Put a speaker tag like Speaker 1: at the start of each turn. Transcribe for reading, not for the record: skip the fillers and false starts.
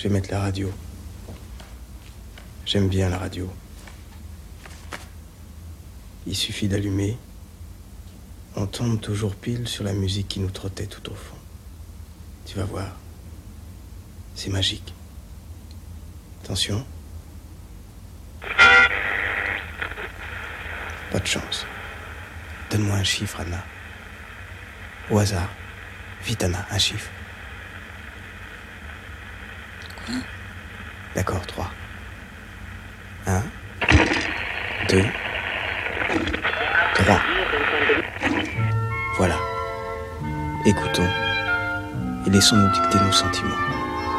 Speaker 1: vais mettre la radio. J'aime bien la radio. Il suffit d'allumer. On tombe toujours pile sur la musique qui nous trottait tout au fond. Tu vas voir. C'est magique. Attention. Pas de chance. Donne-moi un chiffre, Anna. Au hasard. Vite, Anna, un chiffre.
Speaker 2: Quoi ?
Speaker 1: D'accord, 3. 1, 2, 3. Voilà. Écoutons et laissons-nous dicter nos sentiments.